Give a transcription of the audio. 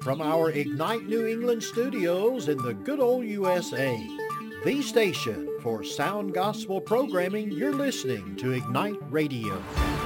from our Ignite New England studios in the good old USA, the station for sound gospel programming, you're listening to Ignite Radio.